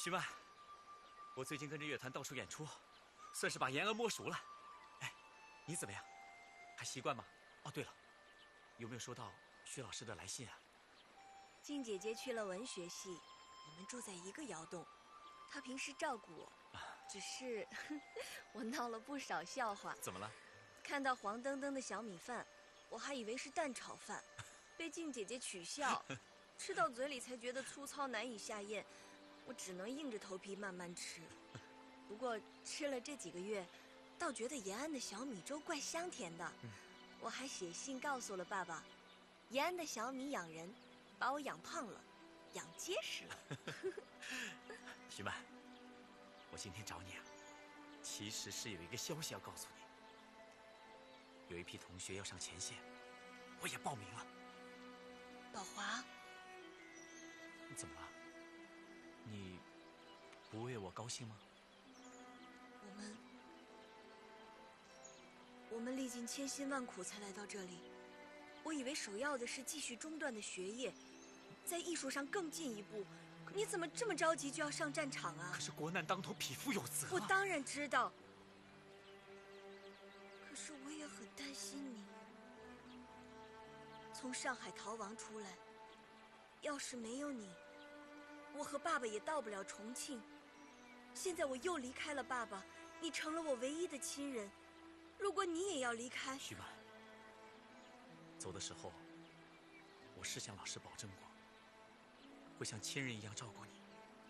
徐曼，我最近跟着乐团到处演出，算是把延安摸熟了。哎，你怎么样？还习惯吗？哦，对了，有没有收到徐老师的来信啊？ 静姐姐去了文学系，我们住在一个窑洞，她平时照顾我，只是我闹了不少笑话。 怎么了？ 看到黄澄澄的小米饭，我还以为是蛋炒饭，被静姐姐取笑，吃到嘴里才觉得粗糙难以下咽，我只能硬着头皮慢慢吃。不过吃了这几个月，倒觉得延安的小米粥怪香甜的。我还写信告诉了爸爸，延安的小米养人，把我养胖了，养结实了。 徐曼，我今天找你啊，其实是有一个消息要告诉你。有一批同学要上前线，我也报名了。 宝华， 你怎么了？你不为我高兴吗？ 我们历尽千辛万苦才来到这里，我以为首要的是继续中断的学业，在艺术上更进一步。你怎么这么着急就要上战场啊？ 可是国难当头，匹夫有责。 我当然知道，可是我也很担心你。从上海逃亡出来，要是没有你，我和爸爸也到不了重庆。现在我又离开了爸爸，你成了我唯一的亲人。如果你也要离开， 徐曼，走的时候，我是向老师保证过，会像亲人一样照顾你。